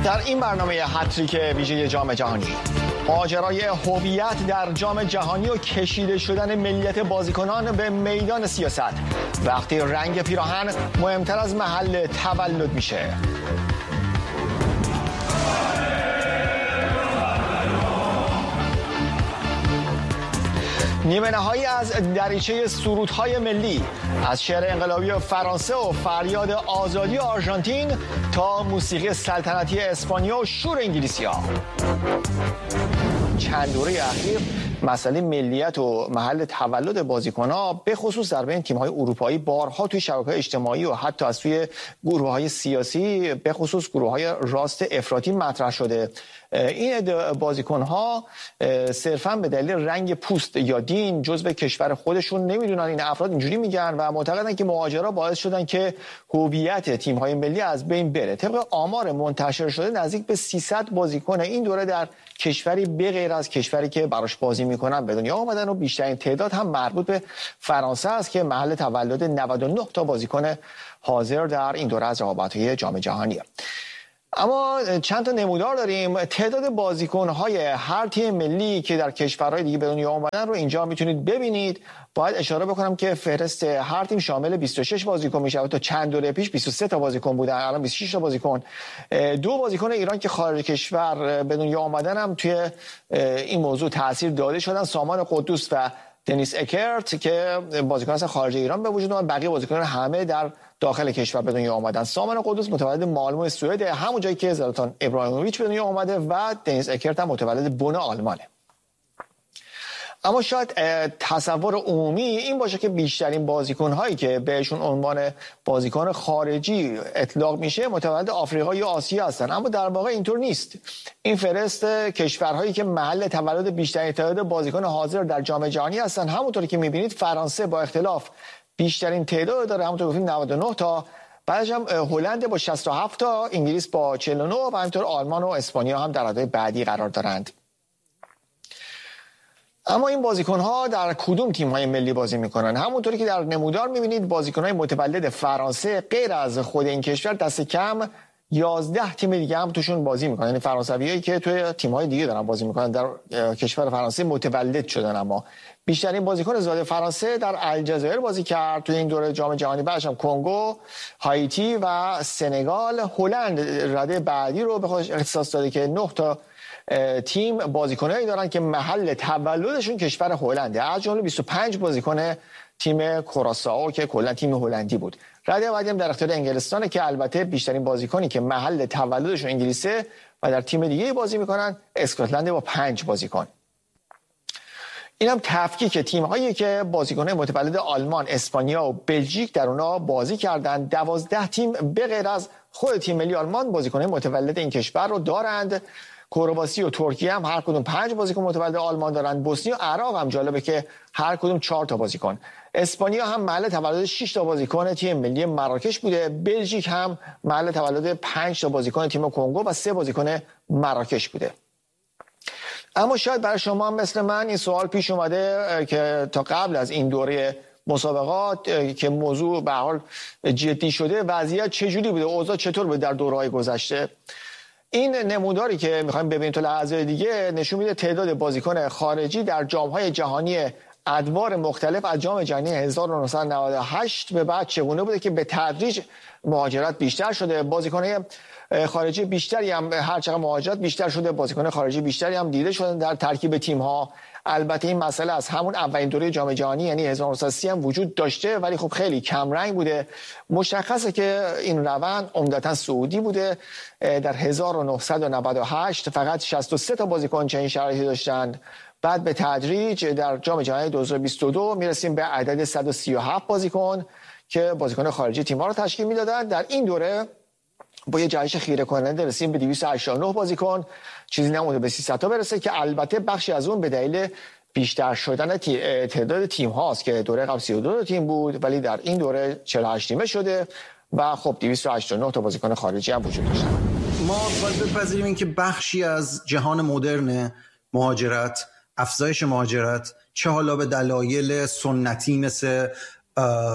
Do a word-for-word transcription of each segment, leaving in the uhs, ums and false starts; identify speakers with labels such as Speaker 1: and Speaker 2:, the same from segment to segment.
Speaker 1: در این برنامه هتریک ویژه جام جهانی، ماجرای هویت در جام جهانی و کشیده شدن ملیت بازیکنان به میدان سیاست وقتی رنگ پیراهن مهمتر از محل تولد میشه. نیمه نهایی از دریچه سرودهای ملی، از شعر انقلابی فرانسه و فریاد آزادی آرژانتین تا موسیقی سلطنتی اسپانیا و شور انگلیسی‌ها. چند دوره اخیر مسئله ملیت و محل تولد بازیکن‌ها به خصوص در بین تیم‌های اروپایی بارها توی شبکه‌های اجتماعی و حتی از توی گروه‌های سیاسی به خصوص گروه‌های راست افراطی مطرح شده. این بازیکن‌ها صرفاً به دلیل رنگ پوست یا دین جزء کشور خودشون نمیدونن. این افراد اینجوری میگن و معتقدن که مهاجرا باعث شدن که هویت تیم‌های ملی از بین بره. طبق آمار منتشر شده نزدیک به سیصد بازیکن این دوره در کشوری به غیر از کشوری که براش بازی میکنن به دنیا آمدن و بیشترین تعداد هم مربوط به فرانسه است که محل تولد نود و نه تا بازیکن حاضر در این دوره از رقابت‌های جام جهانیه. اما چند تا نمودار داریم. تعداد بازیکن‌های هر تیم ملی که در کشورهای دیگه به دنیا آمدن رو اینجا میتونید ببینید. باید اشاره بکنم که فهرست هر تیم شامل بیست و شش بازیکن میشه. تا چند دوره پیش بیست و سه تا بازیکن بودن، الان بیست و شش تا بازیکن. دو بازیکن ایران که خارج کشور به دنیا آمدن هم توی این موضوع تاثیر داده شدن. سامان قدوس و دنیس اکرت که بازیکن از خارج ایران به وجود اومد، بقیه بازیکنان همه در داخل کشور به دنیا آمدن. سامان قدوس متولد مالمو سوئد، همون جایی که زلاتان ابراهیموویچ به دنیا آمده، و دنیس اکرت هم متولد بن آلمانه. اما شاید تصور عمومی این باشه که بیشترین بازیکن‌هایی که بهشون عنوان بازیکن خارجی اطلاق میشه متولد آفریقا یا آسیا هستن، اما در واقع اینطور نیست. این فهرست کشورهایی که محل تولد بیشترین تعداد بازیکن حاضر در جام جهانی هستن. همونطوری که میبینید فرانسه با اختلاف بیشترین تعداد داره، همونطور گفتیم نود و نه تا، بعدش هم هلند با شصت و هفت تا، انگلیس با چهل و نه و همینطور آلمان و اسپانیا هم در رده بعدی قرار دارند. اما این بازیکن‌ها در کدوم تیم‌های ملی بازی می‌کنن؟ همونطوری که در نمودار می‌بینید بازیکن‌های متولد فرانسه غیر از خود این کشور دست کم یازده تیم دیگه هم توشون بازی می‌کنن. یعنی فرانسویایی که توی تیم‌های دیگه دارن بازی می‌کنن در کشور فرانسه متولد شدن. اما بیشترین بازیکن زاده فرانسه در الجزایر بازی کرد توی این دوره جام جهانی. بعدش هم کنگو، هایتی و سنگال. هلند رده بعدی رو به خودش اختصاص داده که نه تا تیم بازیکنایی دارن که محل تولدشون کشور هلنده، از جمله بیست و پنج بازیکن تیم کراسائو که کلا تیم هلندی بود. رده بعدی هم در اختیار انگلستانه که البته بیشترین بازیکنی که محل تولدشون انگلیسه و در تیم دیگه بازی میکنن اسکاتلند با پنج بازیکن. این هم تفکیک تیم‌هایی که بازیکن‌های متولد آلمان، اسپانیا و بلژیک در اونها بازی کردند. دوازده تیم به غیر از خود تیم ملی آلمان بازیکن‌های متولد این کشور رو دارند. کرواسی و ترکیه هم هر کدوم پنج بازیکن متولد آلمان دارن. بوسنی و عراق هم جالبه که هر کدوم چهار تا بازیکن. اسپانیا هم محل تولد شش تا بازیکن تیم ملی مراکش بوده. بلژیک هم محل تولد پنج تا بازیکن تیم کنگو و سه بازیکن مراکش بوده. اما شاید برای شما هم مثل من این سوال پیش اومده که تا قبل از این دوره مسابقات که موضوع به حال جدی شده وضعیت چجوری بوده، اوضاع چطور بوده در دوره‌های گذشته. این نموداری که میخوایم ببینیم تو لحظه دیگه نشون میده تعداد بازیکن خارجی در جام‌های جهانی ادوار مختلف از جام جهانی هزار و نهصد و نود و هشت به بعد چگونه بوده که به تدریج مهاجرت بیشتر شده. بازیکن‌های خارجی بیشتری هم هر چقدر مهاجرت بیشتر شده، بازیکن خارجی بیشتری هم دیده شدن در ترکیب تیم‌ها. البته این مسئله از همون اولین دوره جام جهانی یعنی هزار و نهصد و سی هم وجود داشته، ولی خب خیلی کم رنگ بوده. مشخصه که این روند عمدتاً سعودی بوده. در هزار و نهصد و نود و هشت فقط شصت و سه تا بازیکن چنین شرایطی داشتند. بعد به تدریج در جام جهانی دو هزار و بیست و دو میرسیم به عدد صد و سی و هفت بازیکن که بازیکن خارجی تیم‌ها رو تشکیل میدادند. در این دوره با یه جهش خیره کننده رسیم به دویست و هشتاد و نه بازیکن، چیزی نمونده به سیصد تا برسه که البته بخشی از اون به دلیل بیشتر شدن تعداد تیم هاست که دوره قبل سی و دو تیم بود ولی در این دوره چهل و هشت تیمه شده و خب دویست و هشتاد و نه تا بازیکن خارجی هم وجود داشتن.
Speaker 2: ما باید بپذیریم این که بخشی از جهان مدرن مهاجرت، افزایش مهاجرت، چه حالا به دلایل سنتی مثل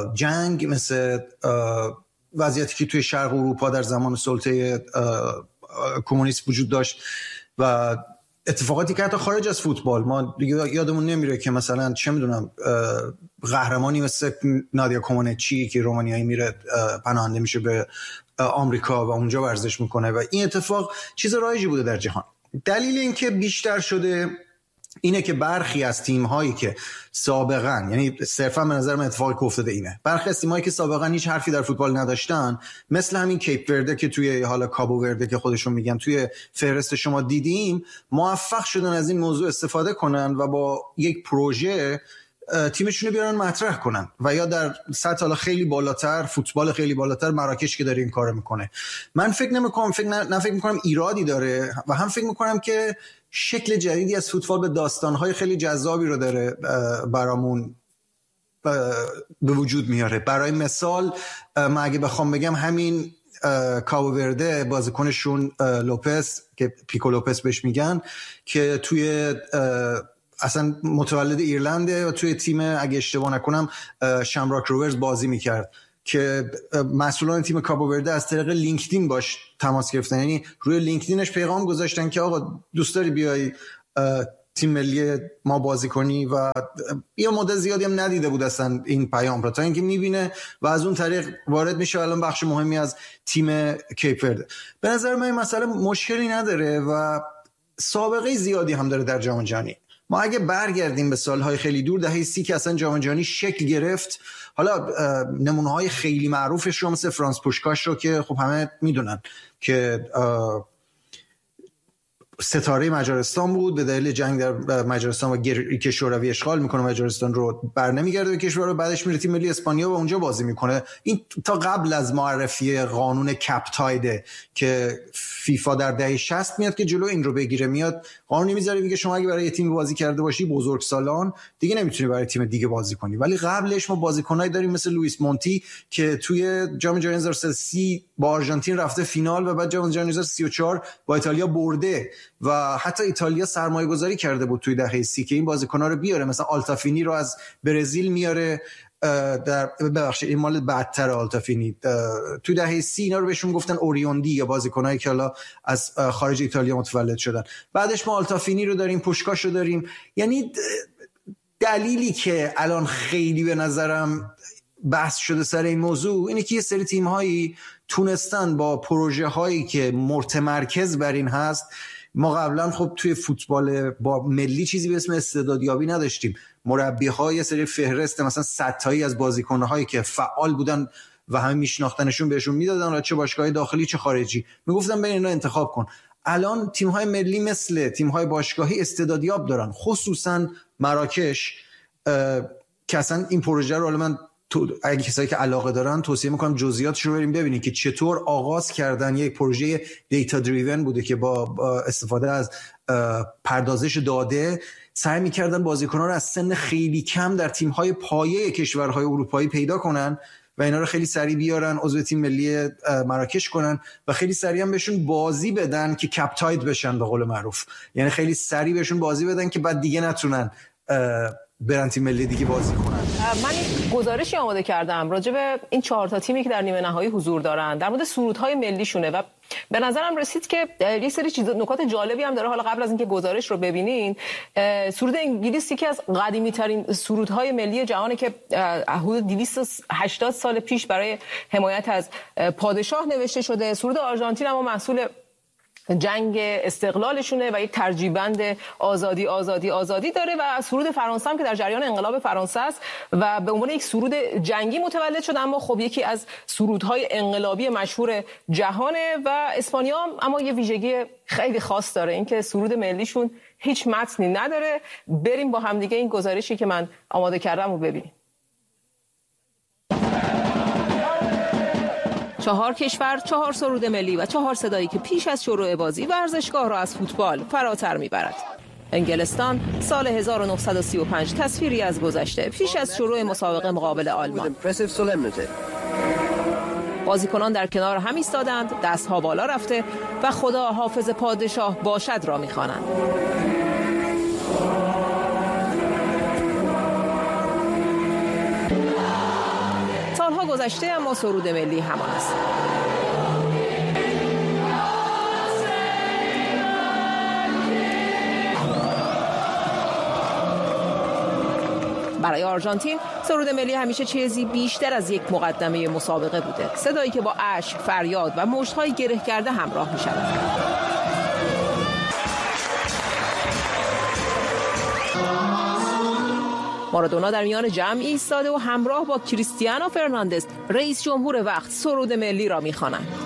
Speaker 2: جنگ، مثل وضعیتی که توی شرق اروپا در زمان سلطه کمونیست وجود داشت و اتفاقاتی که حتی خارج از فوتبال ما یادمون نمیره که مثلا چه میدونم قهرمانی مثل نادیا کومانچی که رومانیایی میره پناهنده میشه به آمریکا و اونجا ورزش میکنه و این اتفاق چیز رایجی بوده در جهان. دلیل این که بیشتر شده اینه که برخی از تیم‌هایی که سابقاً، یعنی صرفاً به نظر من اتفاقی که افتاده اینه، برخی از تیم‌هایی که سابقاً هیچ حرفی در فوتبال نداشتن، مثل همین کیپ ورده که توی حالا کابو ورده که خودشون میگن توی فهرست شما دیدیم، موفق شدن از این موضوع استفاده کنن و با یک پروژه تیمشون رو بیارن مطرح کنن و یا در سطح حالا خیلی بالاتر، فوتبال خیلی بالاتر، مراکش که داره این کارو میکنه. من فکر نمی‌کنم فکر نه, نه فکر می‌کنم ایرادی داره و هم فکر می‌کنم که شکل جدیدی از فوتبال به داستان‌های خیلی جذابی رو داره برامون به وجود میاره. برای مثال من اگه بخوام بگم همین کابو ورده بازیکنشون لوپس که پیکو لوپس بهش میگن که توی اصلا متولد ایرلنده و توی تیم اگه اشتباه نکنم شمراک روورز بازی میکرد که مسئولان تیم کابو ورده از طریق لینکدین باش تماس گرفتن، یعنی روی لینکدینش پیغام گذاشتن که آقا دوست داری بیای تیم ملی ما بازی کنی و یه مدت زیادی هم ندیده بود اصلا این پیام را تا اینکه میبینه و از اون طریق وارد میشه الان بخش مهمی از تیم کیپ ورده. به نظر من این مسئله مشکلی نداره و سابقه زیادی هم داره در جام جهانی. ما اگه برگردیم به سالهای خیلی دور، دهه سی که اصلا جام جهانی شکل گرفت، حالا نمونه‌های خیلی معروفش رو مثل فرانس پوشکاش رو که خب همه میدونن که ستاره مجارستان بود، به دلیل جنگ در مجارستان و که شوروی اشغال میکنه مجارستان رو، برنمیگرده به کشور رو، بعدش میره تیم ملی اسپانیا و اونجا بازی میکنه. این تا قبل از معرفی قانون کپتایده که فیفا در دهه شصت میاد که جلو این رو بگیره، میاد قانونی میذاره میگه شما اگه برای یه تیم بازی کرده باشی بزرگسالان دیگه نمیتونی برای تیم دیگه بازی کنی. ولی قبلش ما بازیکنایی داریم مثل لوئیس مونتی که توی جام جهانی هزار و سیصد و سی با آرژانتین رفته فینال و بعد جام جهانی هزار و سیصد و سی و چهار با ایتالیا برده و حتی ایتالیا سرمایه گذاری کرده بود توی دهه سی که این بازیکن‌ها رو بیاره، مثلا آلتافینی رو از برزیل میاره، در ببخشید این مال بعدتر آلتافینی توی دهه سی اینا رو بهشون گفتن اوریوندی یا بازیکنایی که حالا از خارج ایتالیا متولد شدن. بعدش ما آلتافینی رو داریم، پوشکاش رو داریم. یعنی دلیلی که الان خیلی به نظرم بحث شده سر این موضوع اینه که یه سری تیم‌هایی تونستن با پروژه هایی که متمرکز بر این هست. ما قبلا خب توی فوتبال با ملی چیزی به اسم استعدادیابی نداشتیم، مربی‌های سری فهرست مثلا صد تایی از بازیکن‌هایی که فعال بودن و همه میشناختنشون بهشون میدادن، را چه باشگاه داخلی چه خارجی، میگفتن بین اینا انتخاب کن. الان تیم‌های ملی مثل تیم‌های باشگاهی استعدادیاب دارن، خصوصا مراکش که اصلا این پروژه رو حالا من تو اگه کسایی که علاقه دارن توصیه میکنم جزئیاتش رو بریم ببینید که چطور آغاز کردن. یک پروژه دیتا دریون بوده که با استفاده از پردازش داده سعی میکردن بازیکن‌ها رو از سن خیلی کم در تیم‌های پایه کشورهای اروپایی پیدا کنن و اینا رو خیلی سریع بیارن عضو تیم ملی مراکش کنن و خیلی سریع هم بهشون بازی بدن که کپتاید بشن به قول معروف، یعنی خیلی سریع بهشون بازی بدن که بعد دیگه نتونن برن تیم ملی دیگه بازی کنن.
Speaker 3: من این گزارشی آماده کردم راجع به این چهار تا تیمی که در نیمه نهایی حضور دارن، در مورد سرودهای ملیشونه و به نظرم رسید که یک سری چیز نکات جالبی هم داره. حالا قبل از اینکه گزارش رو ببینین، سرود انگلیسی که از قدیمی ترین سرودهای ملی جهانه که حدود دویست و هشتاد سال پیش برای حمایت از پادشاه نوشته شده. سرود آرژانتین هم محصول جنگ استقلالشونه و یک ترجیبند آزادی آزادی آزادی داره و سرود فرانسه هم که در جریان انقلاب فرانسه است و به عنوان یک سرود جنگی متولد شده، اما خب یکی از سرودهای انقلابی مشهور جهانه. و اسپانیا هم اما یه ویژگی خیلی خاص داره، اینکه سرود ملیشون هیچ متنی نداره. بریم با هم دیگه این گزارشی که من آماده کردم رو ببینیم. چهار کشور، چهار سرود ملی و چهار صدایی که پیش از شروع بازی ورزشگاه را از فوتبال فراتر میبرد. انگلستان سال هزار و نهصد و سی و پنج تصویری از گذشته پیش از شروع مسابقه مقابل آلمان. بازیکنان در کنار هم ایستادند، دستها بالا رفته و خدا حافظ پادشاه باشد را میخوانند. سالها گذشته اما سرود ملی همان است. برای آرژانتین سرود ملی همیشه چیزی بیشتر از یک مقدمه مسابقه بوده، صدایی که با اشک، فریاد و مشت‌های گره کرده همراه می‌شود. مارادونا در میان جمع ایستاده و همراه با کریستیانو فرناندز رئیس جمهور وقت سرود ملی را می‌خواند.